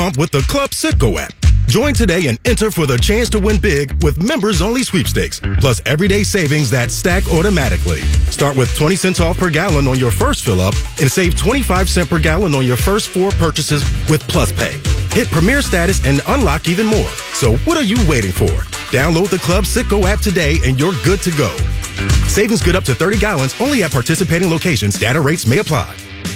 with the Club Citgo app. Join today and enter for the chance to win big with members-only sweepstakes, plus everyday savings that stack automatically. Start with 20 cents off per gallon on your first fill-up and save 25 cents per gallon on your first 4 purchases with Plus Pay. Hit Premier Status and unlock even more. So what are you waiting for? Download the Club Citgo app today and you're good to go. Savings good up to 30 gallons only at participating locations. Data rates may apply.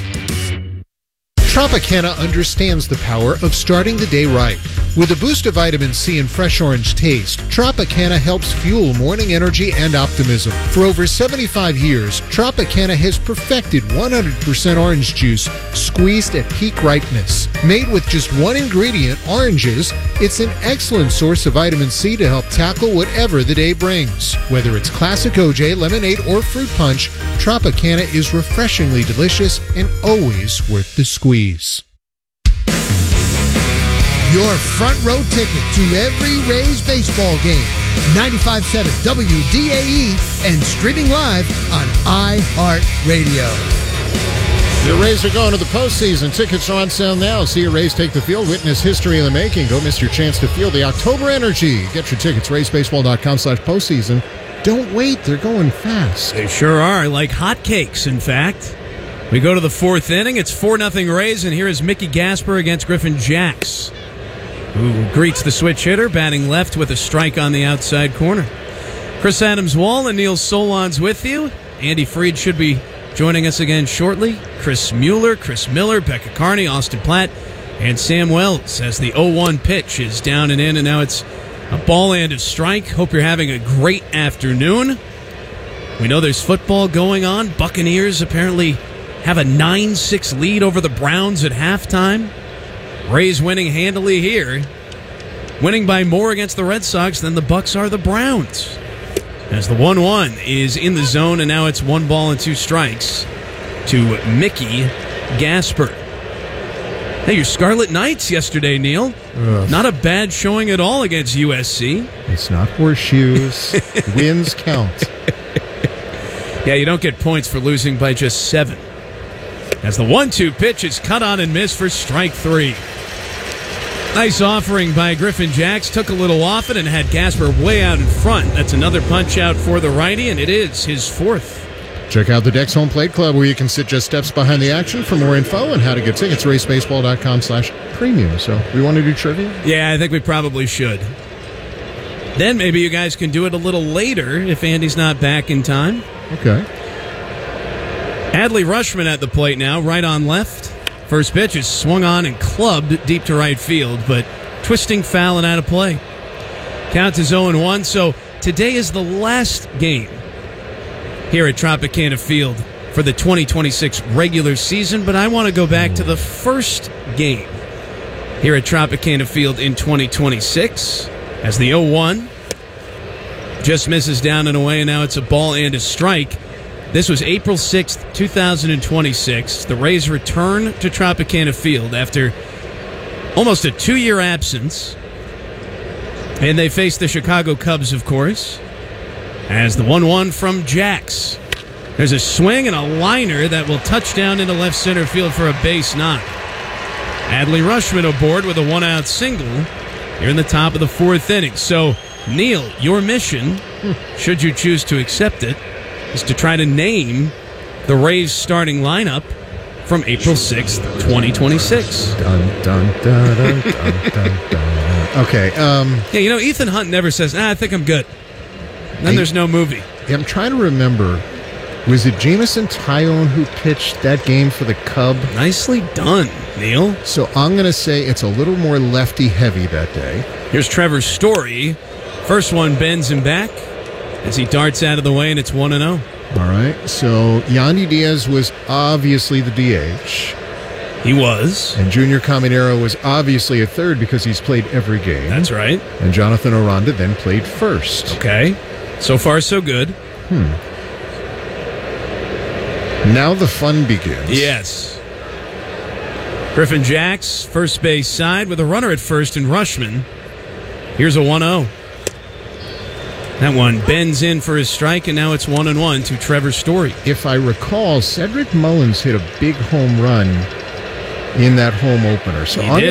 Tropicana understands the power of starting the day right. With a boost of vitamin C and fresh orange taste, Tropicana helps fuel morning energy and optimism. For over 75 years, Tropicana has perfected 100% orange juice squeezed at peak ripeness. Made with just one ingredient, oranges, it's an excellent source of vitamin C to help tackle whatever the day brings. Whether it's classic OJ, lemonade, or fruit punch, Tropicana is refreshingly delicious and always worth the squeeze. Your front row ticket to every Rays baseball game. 95.7 WDAE and streaming live on iHeartRadio. The Rays are going to the postseason. Tickets are on sale now. See your Rays take the field. Witness history in the making. Don't miss your chance to feel the October energy. Get your tickets, raysbaseball.com/postseason. Don't wait. They're going fast. They sure are, like hotcakes, in fact. We go to the 4th inning. It's 4-0 Rays, and here is Mickey Gasper against Griffin Jacks, who greets the switch hitter, batting left with a strike on the outside corner. Chris Adams-Wall and Neil Solondz with you. Andy Freed should be joining us again shortly. Chris Mueller, Chris Miller, Becca Carney, Austin Platt, and Sam Wells as the 0-1 pitch is down and in, and now it's a ball and a strike. Hope you're having a great afternoon. We know there's football going on. Buccaneers apparently have a 9-6 lead over the Browns at halftime. Rays winning handily here, winning by more against the Red Sox than the Bucs are the Browns. As the 1-1 is in the zone, and now it's 1 ball and 2 strikes to Mickey Gasper. Hey, your Scarlet Knights yesterday, Neil. Ugh. Not a bad showing at all against USC. It's not horseshoes. Wins count. Yeah, you don't get points for losing by just 7. As the 1-2 pitch is cut on and missed for strike 3. Nice offering by Griffin Jacks. Took a little off it and had Gasper way out in front. That's another punch out for the righty, and it is his 4th. Check out the Dex Home Plate Club, where you can sit just steps behind the action. For more info and how to get tickets, racebaseball.com/premium. So, we want to do trivia? Yeah, I think we probably should. Then maybe you guys can do it a little later if Andy's not back in time. Okay. Adley Rutschman at the plate now, right on left. First pitch is swung on and clubbed deep to right field, but twisting foul and out of play. Count is 0-1, so today is the last game here at Tropicana Field for the 2026 regular season, but I want to go back to the first game here at Tropicana Field in 2026 as the 0-1 just misses down and away, and now it's a ball and a strike. This was April 6th, 2026. The Rays return to Tropicana Field after almost a 2-year absence. And they face the Chicago Cubs, of course, as the 1-1 from Jacks. There's a swing and a liner that will touch down into left center field for a base knock. Adley Rutschman aboard with a 1-out single here in the top of the 4th inning. So, Neil, your mission, should you choose to accept it, is to try to name the Rays starting lineup from April 6th, 2026. Dun, dun, dun, dun, dun, dun, dun. Okay. Yeah, you know, Ethan Hunt never says, I think I'm good. Then there's no movie. I'm trying to remember. Was it Jameson Taillon who pitched that game for the Cub? Nicely done, Neil. So I'm going to say it's a little more lefty-heavy that day. Here's Trevor Story. First one bends him back as he darts out of the way, and it's 1-0. All right, so Yandy Diaz was obviously the DH. He was. And Junior Caminero was obviously a third because he's played every game. That's right. And Jonathan Aranda then played first. Okay. So far, so good. Now the fun begins. Yes. Griffin Jacks, first base side with a runner at first and Rutschman. Here's a 1-0. That one bends in for his strike, and now it's 1-1 to Trevor Story. If I recall, Cedric Mullins hit a big home run in that home opener. So I'm going